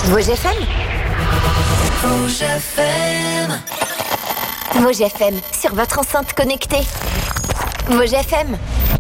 Vosges FM. Rouge FM. Vosges FM, sur votre enceinte connectée. Vosges FM.